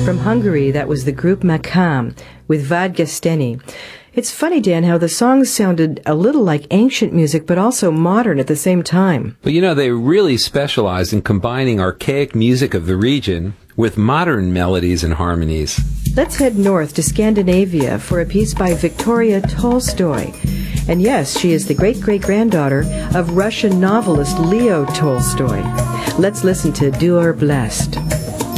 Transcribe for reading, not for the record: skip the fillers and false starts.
From Hungary, that was the group Makam with Vad Gesteni. It's funny, Dan, how the songs sounded a little like ancient music, but also modern at the same time. But they really specialized in combining archaic music of the region with modern melodies and harmonies. Let's head north to Scandinavia for a piece by Victoria Tolstoy. And yes, she is the great-great-granddaughter of Russian novelist Leo Tolstoy. Let's listen to Du er blessed.